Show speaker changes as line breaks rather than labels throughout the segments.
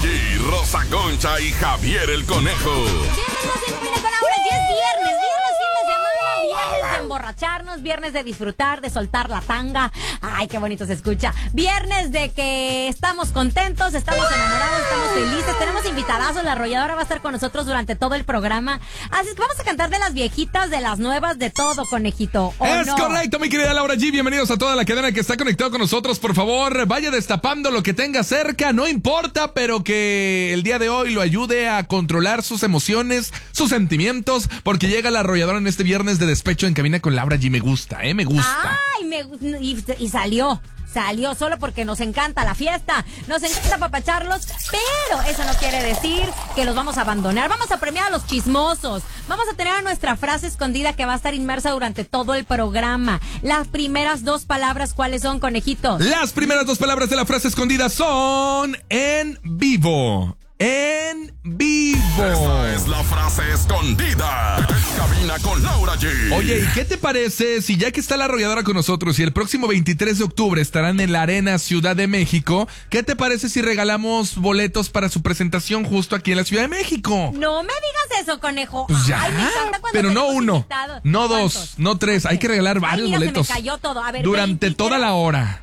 G, Rosa Concha y Javier el Conejo.
Bienvenidos con Laura G. Es viernes, fin de semana, viernes de emborracharnos, viernes de disfrutar, de soltar la tanga. Ay, qué bonito se escucha. Viernes de que estamos contentos, estamos enamorados, estamos felices. Tenemos invitadazos, la arrolladora va a estar con nosotros durante todo el programa. Así es que vamos a cantar de las viejitas, de las nuevas, de todo, conejito.
Es correcto, mi querida Laura G. Bienvenidos a toda la cadena que está conectado con nosotros. Por favor, vaya destapando lo que tenga cerca, no importa, pero que el día de hoy lo ayude a controlar sus emociones, sus sentimientos, porque llega la arrolladora en este viernes de despecho en cabina con Laura G. Me gusta, me gusta.
Ay, y salió solo porque nos encanta la fiesta, nos encanta apapacharlos, pero eso no quiere decir que los vamos a abandonar. Vamos a premiar a los chismosos, vamos a tener nuestra frase escondida que va a estar inmersa durante todo el programa. Las primeras dos palabras, ¿cuáles son, conejito?
Las primeras dos palabras de la frase escondida son en vivo. En vivo.
Esa es la frase escondida en cabina con Laura G.
Oye, ¿y qué te parece si ya que está la arrolladora con nosotros y el próximo 23 de octubre estarán en la Arena Ciudad de México, ¿qué te parece si regalamos boletos para su presentación justo aquí en la Ciudad de México?
No me digas eso, conejo.
Pues ya,
ay, me encanta cuando
pero no
tenemos
uno,
invitados.
no
¿Cuántos?
dos, no tres, hay que regalar varios
mira,
boletos.
Se me cayó todo. A ver,
durante
23,
toda la hora.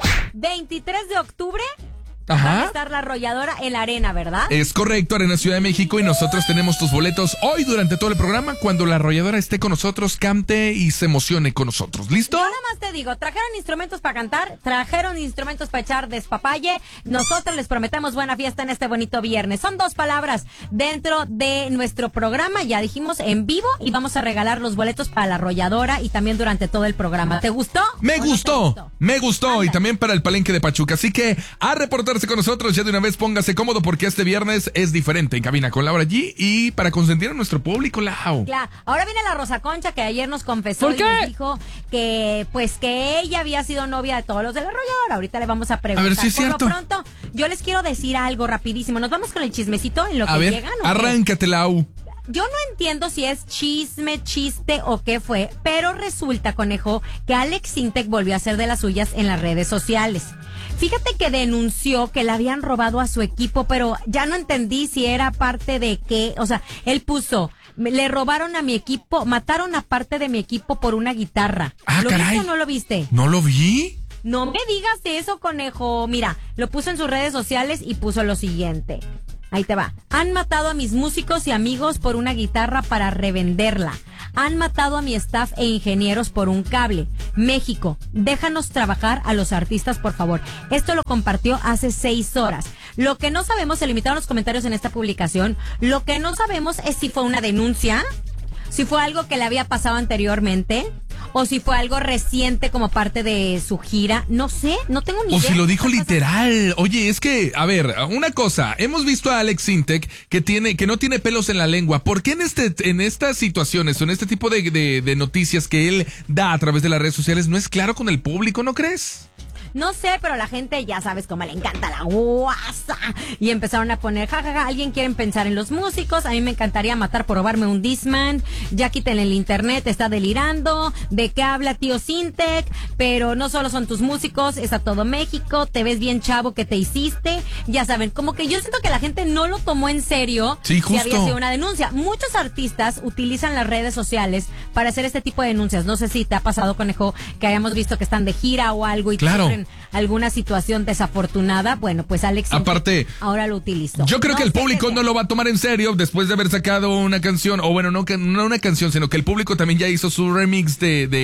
23 de octubre.
Ajá.
Va a estar la arrolladora en la arena, ¿verdad?
Es correcto, Arena Ciudad de México, y nosotros tenemos tus boletos hoy durante todo el programa cuando la arrolladora esté con nosotros, cante y se emocione con nosotros. ¿Listo?
Yo nada más te digo, trajeron instrumentos para cantar, trajeron instrumentos para echar despapalle. Nosotros les prometemos buena fiesta en este bonito viernes. Son dos palabras dentro de nuestro programa, ya dijimos en vivo, y vamos a regalar los boletos para la arrolladora y también durante todo el programa. ¿Te gustó?
Me gustó, me gustó,
Anda.
y también para el Palenque de Pachuca. Así que a reportarse con nosotros ya de una vez, póngase cómodo porque este viernes es diferente en cabina con Laura G y para consentir a nuestro público, Lau.
Claro. Ahora viene la Rosa Concha, que ayer nos confesó
¿Por
y
qué?
nos dijo que pues que ella había sido novia de todos los de la arrolladora. Ahorita le vamos a preguntar.
A ver si es
Por
cierto.
lo pronto, yo les quiero decir algo rapidísimo. Nos vamos con el chismecito en lo
A
que
ver,
llegan. ¿o qué?
arráncate, Lau.
Yo no entiendo si es chisme, chiste o qué fue, pero resulta, conejo, que Alex Sintek volvió a hacer de las suyas en las redes sociales. Fíjate que denunció que le habían robado a su equipo, pero ya no entendí si era parte de qué. O sea, él puso, le robaron a mi equipo, mataron a parte de mi equipo por una guitarra.
Ah,
¿Lo
caray.
viste o no lo viste?
¿No lo vi?
No me digas eso, conejo. Mira, lo puso en sus redes sociales y puso lo siguiente. Ahí te va. Han matado a mis músicos y amigos por una guitarra para revenderla. Han matado a mi staff e ingenieros por un cable. México, déjanos trabajar a los artistas, por favor. Esto lo compartió hace 6 horas. Lo que no sabemos, se limitaron los comentarios en esta publicación, lo que no sabemos es si fue una denuncia, si fue algo que le había pasado anteriormente, o si fue algo reciente como parte de su gira. No sé, no tengo ni
O
idea.
si lo dijo literal. Oye, es que, a ver, una cosa, hemos visto a Alex Sintek que no tiene pelos en la lengua. ¿Por qué en estas situaciones o en este tipo de noticias que él da a través de las redes sociales no es claro con el público, no crees?
No sé, pero la gente ya sabes cómo le encanta la guasa. Y empezaron a poner, jajaja, alguien quiere pensar en los músicos. A mí me encantaría matar por robarme un Discman. Ya quítenle el internet, está delirando. ¿De qué habla tío Sintek? Pero no solo son tus músicos, está todo México. Te ves bien chavo que te hiciste. Ya saben, como que yo siento que la gente no lo tomó en serio.
Sí, justo.
Si había sido una denuncia. Muchos artistas utilizan las redes sociales para hacer este tipo de denuncias. No sé si te ha pasado, conejo, que hayamos visto que están de gira o algo y
Claro.
sufren alguna situación desafortunada. Bueno, pues Alex
Aparte,
ahora lo utilizó.
yo creo que el
sé
público
qué
no
sea.
lo va a tomar en serio después de haber sacado una canción, o bueno, no una canción, sino que el público también ya hizo su remix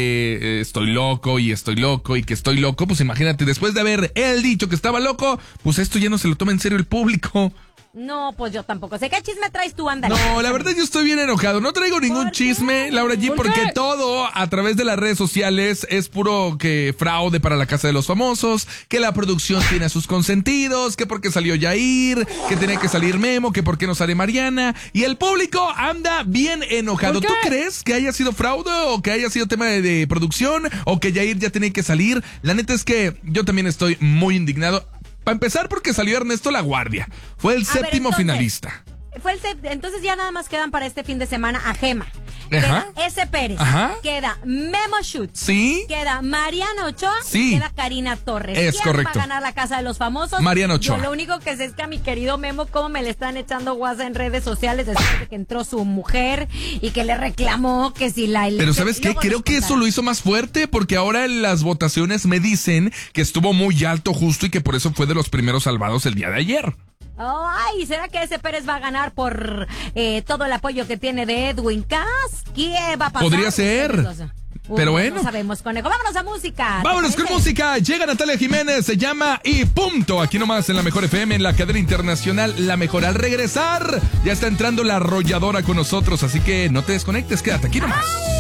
de Estoy loco y que estoy loco. Pues imagínate, después de haber él dicho que estaba loco, pues esto ya no se lo toma en serio el público.
No, pues yo tampoco sé. ¿Qué chisme traes tú, ándale?
No, la verdad yo estoy bien enojado. No traigo ningún
¿Por qué?
chisme, Laura G, porque todo a través de las redes sociales es puro que fraude para la Casa de los Famosos, que la producción tiene a sus consentidos, que porque salió Yair, que tenía que salir Memo, que porque no sale Mariana, y el público anda bien enojado. ¿Tú crees que haya sido fraude o que haya sido tema de producción o que Yair ya tenía que salir? La neta es que yo también estoy muy indignado. Para empezar, porque salió Ernesto La Guardia. Fue el séptimo finalista.
Entonces ya nada más quedan para este fin de semana a Gema.
Ajá.
Queda S. Pérez.
Ajá.
Queda Memo Schutz.
Sí.
Queda Mariano Ochoa.
Sí.
Queda Karina Torres.
Es
¿Quién
correcto.
va a ganar la Casa de los Famosos?
Mariano Ochoa.
Yo lo único que sé es que a mi querido Memo, cómo me le están echando guasa en redes sociales después de que entró su mujer y que le reclamó que si la...
Pero ¿sabes qué?
Luego
Creo
nos
que eso
contará.
lo hizo más fuerte porque ahora en las votaciones me dicen que estuvo muy alto justo y que por eso fue de los primeros salvados el día de ayer.
Ay, ¿será que ese Pérez va a ganar por todo el apoyo que tiene de Edwin Cass? ¿Qué va a pasar?
Podría ser. Pero bueno.
No sabemos, conejo. Vámonos a música.
Vámonos con música. Llega Natalia Jiménez, se llama Y Punto. Aquí nomás en la Mejor FM, en la cadena internacional La Mejor. Al regresar, ya está entrando la arrolladora con nosotros, así que no te desconectes, quédate aquí nomás.